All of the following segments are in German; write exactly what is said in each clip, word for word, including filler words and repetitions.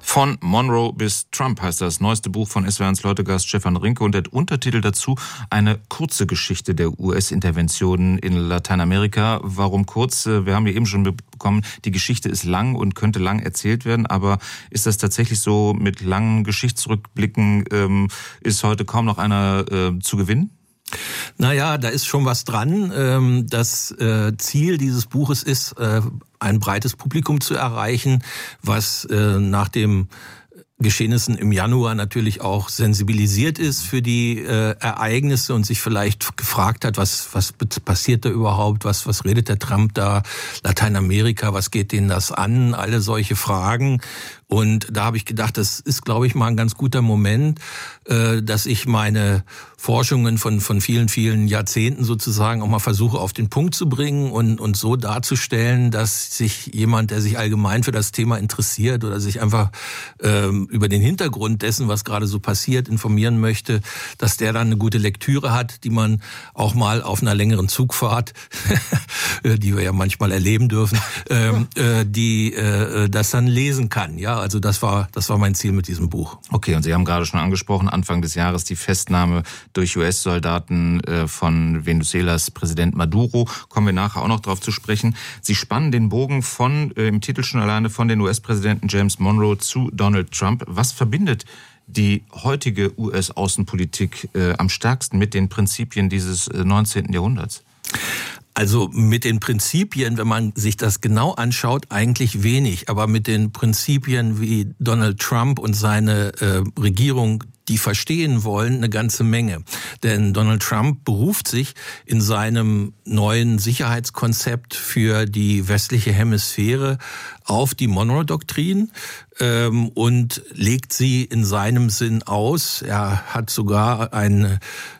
Von Monroe bis Trump heißt das neueste Buch von S W R eins Leutegast Stefan Rinke und der Untertitel dazu eine kurze Geschichte der U S-Interventionen in Lateinamerika. Warum kurz? Wir haben ja eben schon bekommen, die Geschichte ist lang und könnte lang erzählt werden, aber ist das tatsächlich so, mit langen Geschichtsrückblicken ähm, ist heute kaum noch einer äh, zu gewinnen? Naja, da ist schon was dran. Das Ziel dieses Buches ist, ein breites Publikum zu erreichen, was nach dem Geschehnissen im Januar natürlich auch sensibilisiert ist für die äh, Ereignisse und sich vielleicht gefragt hat, was was passiert da überhaupt, was was redet der Trump da, Lateinamerika, was geht denen das an, alle solche Fragen. Und da habe ich gedacht, das ist, glaube ich, mal ein ganz guter Moment, äh, dass ich meine Forschungen von von vielen, vielen Jahrzehnten sozusagen auch mal versuche auf den Punkt zu bringen und und so darzustellen, dass sich jemand, der sich allgemein für das Thema interessiert oder sich einfach ähm, über den Hintergrund dessen, was gerade so passiert, informieren möchte, dass der dann eine gute Lektüre hat, die man auch mal auf einer längeren Zugfahrt, die wir ja manchmal erleben dürfen, ähm, äh, die äh, das dann lesen kann. Ja, also das war das war mein Ziel mit diesem Buch. Okay, und Sie haben gerade schon angesprochen, Anfang des Jahres die Festnahme durch U S-Soldaten äh, von Venezuelas Präsident Maduro. Kommen wir nachher auch noch drauf zu sprechen. Sie spannen den Bogen von, äh, im Titel schon alleine, von den U S-Präsidenten James Monroe zu Donald Trump. Was verbindet die heutige U S-Außenpolitik äh, am stärksten mit den Prinzipien dieses äh, neunzehnten Jahrhunderts? Also mit den Prinzipien, wenn man sich das genau anschaut, eigentlich wenig. Aber mit den Prinzipien wie Donald Trump und seine äh, Regierung, die verstehen wollen, eine ganze Menge. Denn Donald Trump beruft sich in seinem neuen Sicherheitskonzept für die westliche Hemisphäre auf die Monroe-Doktrin ähm, und legt sie in seinem Sinn aus. Er hat sogar eine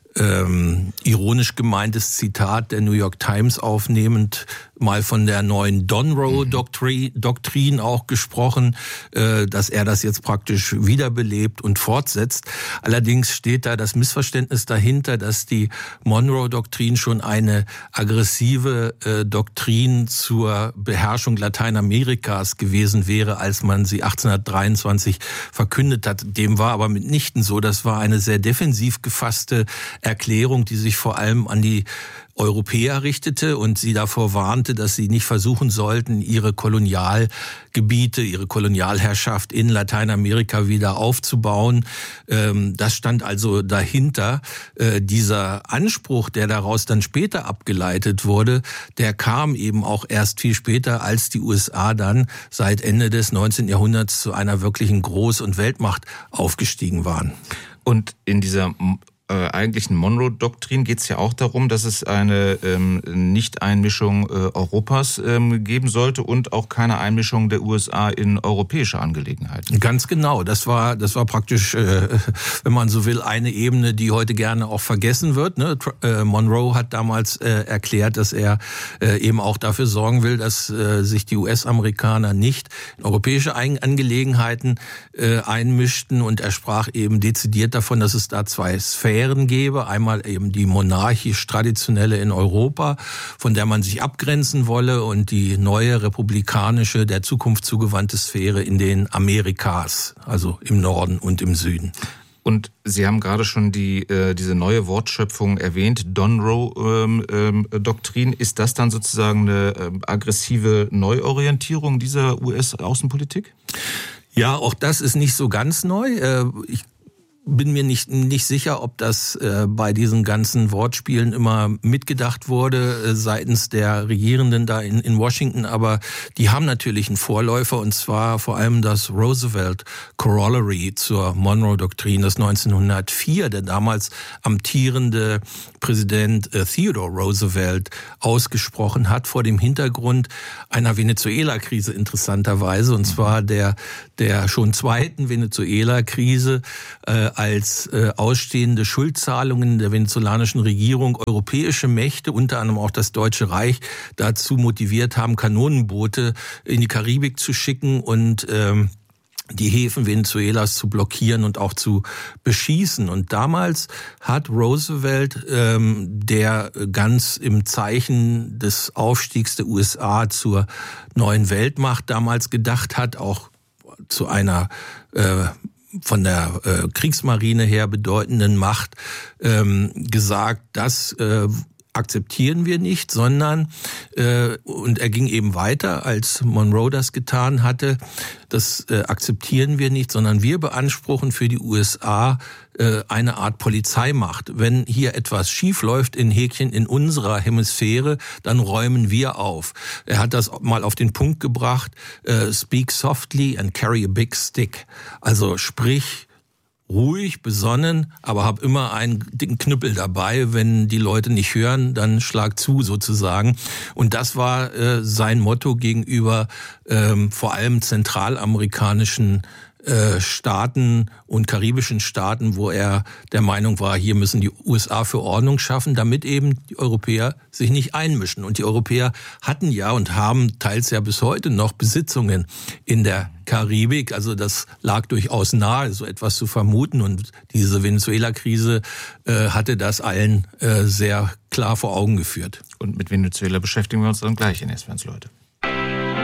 Ähm, ironisch gemeintes Zitat der New York Times aufnehmend mal von der neuen Monroe-Doktrin Doktrin auch gesprochen, äh, dass er das jetzt praktisch wiederbelebt und fortsetzt. Allerdings steht da das Missverständnis dahinter, dass die Monroe-Doktrin schon eine aggressive äh, Doktrin zur Beherrschung Lateinamerikas gewesen wäre, als man sie achtzehnhundertdreiundzwanzig verkündet hat. Dem war aber mitnichten so. Das war eine sehr defensiv gefasste Erklärung, die sich vor allem an die Europäer richtete und sie davor warnte, dass sie nicht versuchen sollten, ihre Kolonialgebiete, ihre Kolonialherrschaft in Lateinamerika wieder aufzubauen. Das stand also dahinter. Dieser Anspruch, der daraus dann später abgeleitet wurde, der kam eben auch erst viel später, als die U S A dann seit Ende des neunzehnten Jahrhunderts zu einer wirklichen Groß- und Weltmacht aufgestiegen waren. Und in dieser Äh, eigentlichen Monroe-Doktrin geht es ja auch darum, dass es eine ähm, Nicht-Einmischung äh, Europas ähm, geben sollte und auch keine Einmischung der U S A in europäische Angelegenheiten. Ganz genau. Das war das war praktisch, äh, wenn man so will, eine Ebene, die heute gerne auch vergessen wird. Ne? Äh, Monroe hat damals äh, erklärt, dass er äh, eben auch dafür sorgen will, dass äh, sich die U S-Amerikaner nicht in europäische Angelegenheiten äh, einmischten. Und er sprach eben dezidiert davon, dass es da zwei Sphären gäbe. Einmal eben die monarchisch-traditionelle in Europa, von der man sich abgrenzen wolle, und die neue republikanische, der Zukunft zugewandte Sphäre in den Amerikas, also im Norden und im Süden. Und Sie haben gerade schon die äh, diese neue Wortschöpfung erwähnt, Monroe-Doktrin. Ähm, ähm, Ist das dann sozusagen eine äh, aggressive Neuorientierung dieser U S-Außenpolitik? Ja, auch das ist nicht so ganz neu. Äh, ich bin mir nicht nicht sicher, ob das äh, bei diesen ganzen Wortspielen immer mitgedacht wurde äh, seitens der Regierenden da in, in Washington, aber die haben natürlich einen Vorläufer, und zwar vor allem das Roosevelt Corollary zur Monroe-Doktrin, das neunzehnhundertvier der damals amtierende Präsident äh, Theodore Roosevelt ausgesprochen hat, vor dem Hintergrund einer Venezuela-Krise interessanterweise, und zwar der der schon zweiten Venezuela-Krise, äh, als äh, ausstehende Schuldzahlungen der venezolanischen Regierung europäische Mächte, unter anderem auch das Deutsche Reich, dazu motiviert haben, Kanonenboote in die Karibik zu schicken und ähm, die Häfen Venezuelas zu blockieren und auch zu beschießen. Und damals hat Roosevelt, ähm, der ganz im Zeichen des Aufstiegs der U S A zur neuen Weltmacht damals gedacht hat, auch zu einer äh, von der äh, Kriegsmarine her bedeutenden Macht ähm, gesagt, das äh, akzeptieren wir nicht, sondern, äh, und er ging eben weiter, als Monroe das getan hatte, das äh, akzeptieren wir nicht, sondern wir beanspruchen für die U S A äh, eine Art Polizeimacht. Wenn hier etwas schief läuft in Häkchen in unserer Hemisphäre, dann räumen wir auf. Er hat das mal auf den Punkt gebracht, äh, speak softly and carry a big stick. Also sprich ruhig, besonnen, aber hab immer einen dicken Knüppel dabei. Wenn die Leute nicht hören, dann schlag zu sozusagen. Und das war äh, sein Motto gegenüber ähm, vor allem zentralamerikanischen äh, Staaten und karibischen Staaten, wo er der Meinung war, hier müssen die U S A für Ordnung schaffen, damit eben die Europäer sich nicht einmischen. Und die Europäer hatten ja und haben teils ja bis heute noch Besitzungen in der Karibik, also das lag durchaus nahe, so etwas zu vermuten, und diese Venezuela-Krise äh, hatte das allen äh, sehr klar vor Augen geführt. Und mit Venezuela beschäftigen wir uns dann gleich in S W R eins Leute.